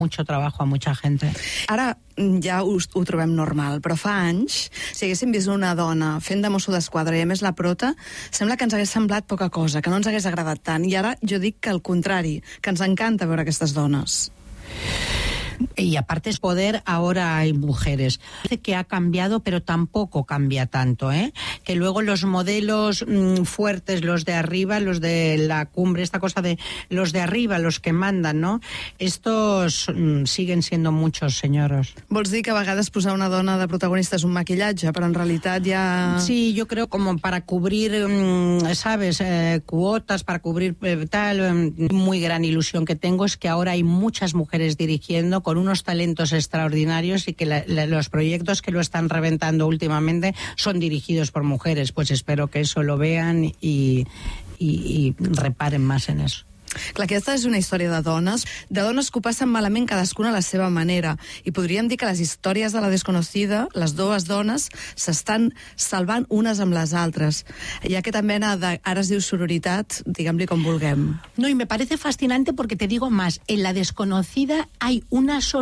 mucho trabajo a mucha gente. Ara ja ho trobem normal, però fa anys, si haguéssim vist una dona fent de mosso d'esquadra i a més la prota, sembla que ens hagués semblat poca cosa, que no ens hagués agradat tant. I ara jo dic que al contrari, que ens encanta veure aquestes dones. Y aparte es poder, ahora hay mujeres. Parece que ha cambiado, pero tampoco cambia tanto, ¿eh? Que luego los modelos fuertes, los de arriba, los de la cumbre, esta cosa de los de arriba, los que mandan, ¿no? Estos siguen siendo muchos, señoros. Vols dir que a vegades posar una dona de protagonista és un maquillatge, però en realitat ja... Sí, yo creo como para cubrir, ¿sabes? Cuotas, para cubrir tal. Muy gran ilusión que tengo es que ahora hay muchas mujeres dirigiendo con unos talentos extraordinarios y que los proyectos que lo están reventando últimamente son dirigidos por mujeres. Pues espero que eso lo vean y reparen más en eso. Clar, aquesta és una història de dones que ho passen malament cadascuna a la seva manera, i podríem dir que les històries de La Desconocida, les dues dones, s'estan salvant unes amb les altres. Hi ha aquesta mena de, ara es diu sororitat, diguem-li com vulguem. No, y me parece fascinante porque te digo más, en La Desconocida hay una